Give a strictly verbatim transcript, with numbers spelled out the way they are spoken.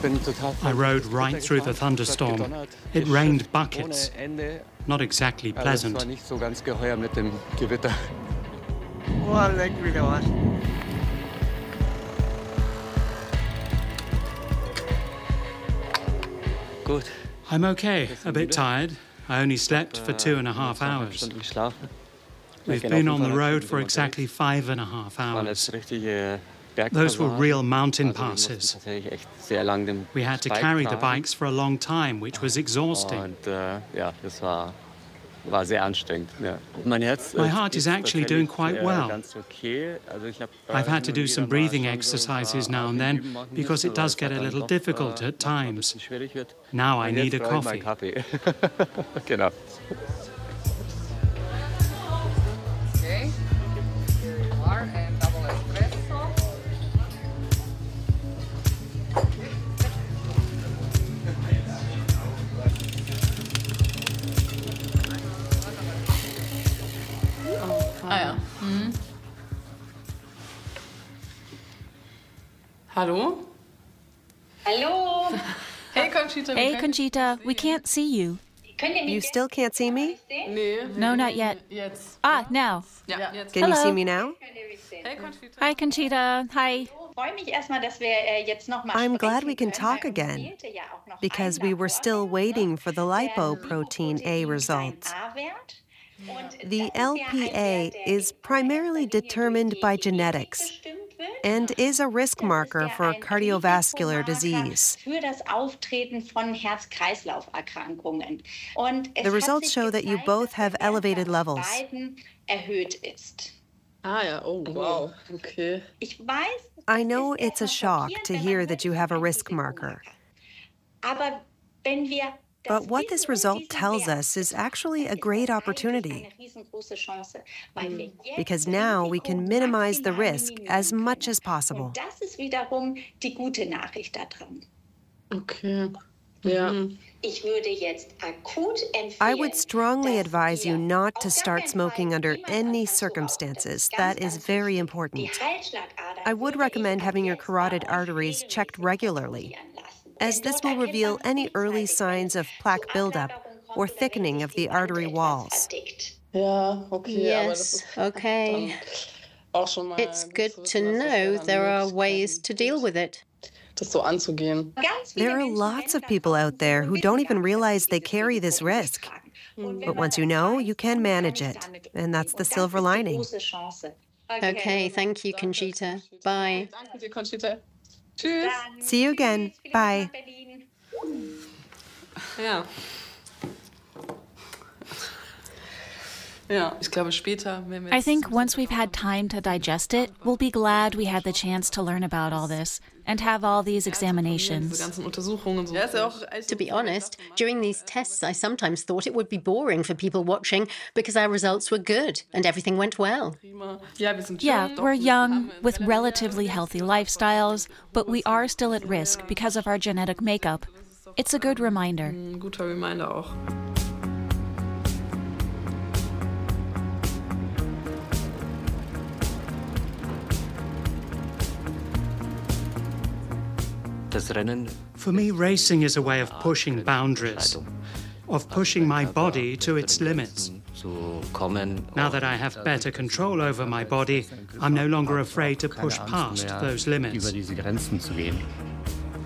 I rode right through the thunderstorm. It rained buckets. Not exactly pleasant. I'm okay, a bit tired. I only slept for two and a half hours. We've been on the road for exactly five and a half hours. Those were real mountain passes. We had to carry the bikes for a long time, which was exhausting. My heart is actually doing quite well. I've had to do some breathing exercises now and then because it does get a little difficult at times. Now I need a coffee. Okay, here you are, and double espresso. Ah ja. Mhm. Hallo? Hallo. Hey Conchita. Hey Conchita, we can't see you. You still can't see me? Nee. No, not yet. Jetzt. Ah, now. Ja, jetzt. Can you Hello. see me now? Hey Conchita. Hi Conchita, hi. I'm glad we can talk again, because we were still waiting for the lipoprotein A results. The L P A is primarily determined by genetics and is a risk marker for cardiovascular disease. The results show that you both have elevated levels. Ah ja, oh wow, okay. I know it's a shock to hear that you have a risk marker. But what this result tells us is actually a great opportunity, because now we can minimize the risk as much as possible. Okay. Yeah. I would strongly advise you not to start smoking under any circumstances. That is very important. I would recommend having your carotid arteries checked regularly, as this will reveal any early signs of plaque buildup or thickening of the artery walls. Ja, okay. Yes, okay. It's good to know there are ways to deal with it. Das so anzugehen. There are lots of people out there who don't even realize they carry this risk. But once you know, you can manage it. And that's the silver lining. Okay, thank you, Conchita. Bye. Danke dir, Conchita. Tschüss. See you again. Bye. Ja. Ja, ich glaube später, wenn wir I think once we've had time to digest it, we'll be glad we had the chance to learn about all this and have all these examinations. ganzen Untersuchungen so. Ja, ist ja auch To be honest, during these tests, I sometimes thought it would be boring for people watching because our results were good and everything went well. Ja, wir sind Yeah, jung, we're doch, young, haben with relativ- relatively healthy lifestyles, but we are still at risk because of our genetic makeup. It's a good reminder. Ein guter Reminder auch. For me, racing is a way of pushing boundaries, of pushing my body to its limits. Now that I have better control over my body, I'm no longer afraid to push past those limits. über diese Grenzen zu gehen.